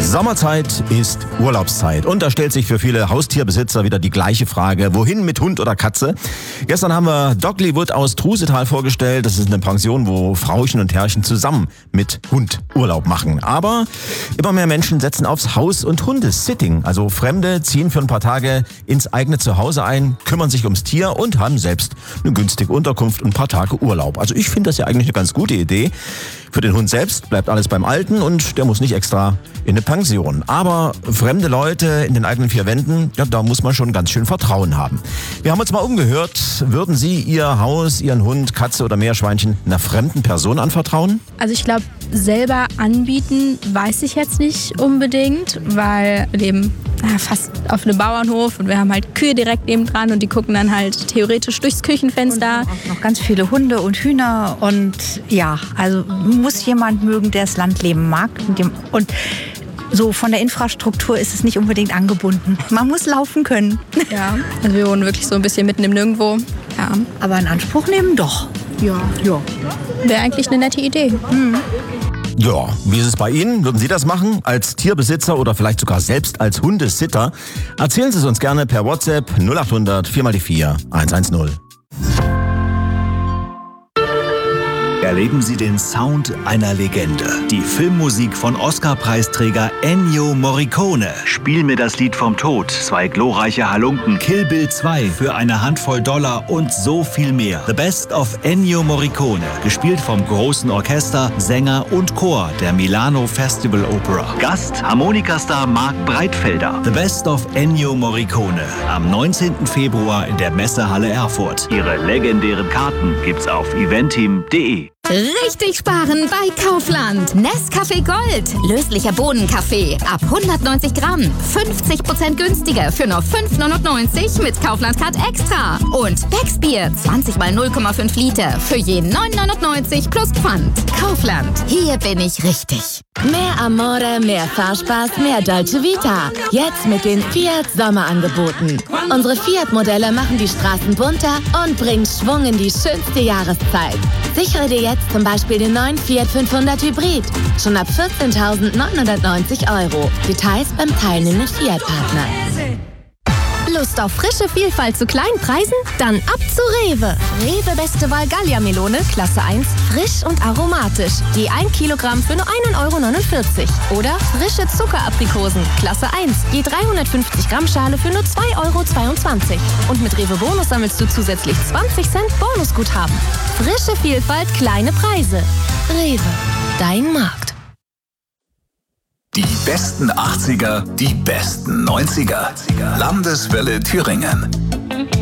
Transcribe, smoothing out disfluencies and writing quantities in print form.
Sommerzeit ist Urlaubszeit und da stellt sich für viele Haustierbesitzer wieder die gleiche Frage: Wohin mit Hund oder Katze? Gestern haben wir Doglywood aus Trusetal vorgestellt. Das ist eine Pension, wo Frauchen und Herrchen zusammen mit Hund Urlaub machen. Aber immer mehr Menschen setzen aufs Haus- und Hundesitting. Also Fremde ziehen für ein paar Tage ins eigene Zuhause ein, kümmern sich ums Tier und haben selbst eine günstige Unterkunft und ein paar Tage Urlaub. Also ich finde das ja eigentlich eine ganz gute Idee. Für den Hund selbst bleibt alles beim Alten und der muss nicht extra in eine Pension. Aber fremde Leute in den eigenen vier Wänden, ja, da muss man schon ganz schön Vertrauen haben. Wir haben uns mal umgehört. Würden Sie Ihr Haus, Ihren Hund, Katze oder Meerschweinchen einer fremden Person anvertrauen? Also ich glaube, selber anbieten weiß ich jetzt nicht unbedingt, weil wir leben fast auf einem Bauernhof und wir haben halt Kühe direkt nebendran und die gucken dann halt theoretisch durchs Küchenfenster. Und auch noch ganz viele Hunde und Hühner und ja, also muss jemand mögen, der das Landleben mag. Und so von der Infrastruktur ist es nicht unbedingt angebunden. Man muss laufen können. Ja, also wir wohnen wirklich so ein bisschen mitten im Nirgendwo. Ja. Aber in Anspruch nehmen doch. Ja. Wäre eigentlich eine nette Idee. Ja, wie ist es bei Ihnen? Würden Sie das machen? Als Tierbesitzer oder vielleicht sogar selbst als Hundesitter? Erzählen Sie es uns gerne per WhatsApp 0800 4x4 110. Erleben Sie den Sound einer Legende. Die Filmmusik von Oscar-Preisträger Ennio Morricone. Spiel mir das Lied vom Tod, 2 glorreiche Halunken, Kill Bill 2 für eine Handvoll $, und so viel mehr. The Best of Ennio Morricone. Gespielt vom großen Orchester, Sänger und Chor der Milano Festival Opera. Gast Harmonikastar Marc Breitfelder. The Best of Ennio Morricone. Am 19. Februar in der Messehalle Erfurt. Ihre legendären Karten gibt's auf eventim.de. Richtig sparen bei Kaufland. Nescafé Gold. Löslicher Bohnenkaffee. Ab 190 Gramm. 50% günstiger für nur 5,99 mit Kaufland-Card Extra. Und Becksbier. 20 mal 0,5 Liter. Für je 9,99 plus Pfand. Kaufland. Hier bin ich richtig. Mehr Amore, mehr Fahrspaß, mehr Dolce Vita. Jetzt mit den Fiat Sommerangeboten. Unsere Fiat-Modelle machen die Straßen bunter und bringen Schwung in die schönste Jahreszeit. Sichere dir jetzt zum Beispiel den neuen Fiat 500 Hybrid. Schon ab 14.990 €. Details beim teilnehmenden Fiat-Partner. Lust auf frische Vielfalt zu kleinen Preisen? Dann ab zu Rewe. Rewe Beste Wahl Gallia-Melone, Klasse 1, frisch und aromatisch. Je 1 Kilogramm für nur 1,49 €. Oder frische Zuckeraprikosen, Klasse 1, je 350 Gramm Schale für nur 2,22 €. Und mit Rewe Bonus sammelst du zusätzlich 20 Cent Bonusguthaben. Frische Vielfalt, kleine Preise. Rewe, dein Markt. Die besten 80er, die besten 90er. Landeswelle Thüringen.